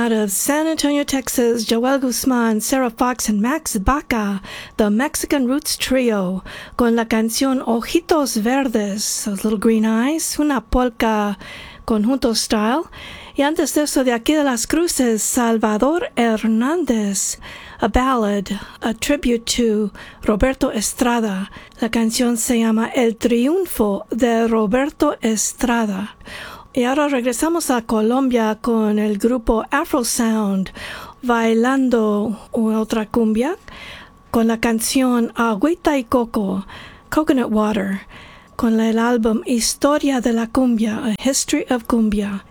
out of San Antonio, Texas, Joel Guzman, Sarah Fox, and Max Baca, the Mexican Roots Trio, con la canción Ojitos Verdes, those little green eyes, una polka conjunto style. Y antes de eso, de aquí de Las Cruces, Salvador Hernández, a ballad, a tribute to Roberto Estrada. La canción se llama El Triunfo de Roberto Estrada. Y ahora regresamos a Colombia con el grupo Afro Sound, bailando otra cumbia, con la canción Agüita y Coco, Coconut Water, con el álbum Historia de la Cumbia, A History of Cumbia.